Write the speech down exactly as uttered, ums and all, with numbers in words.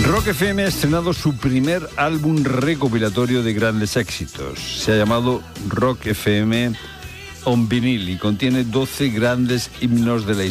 Rock F M ha estrenado su primer álbum recopilatorio de grandes éxitos. Se ha llamado Rock F M on Vinyl y contiene doce grandes himnos de la historia.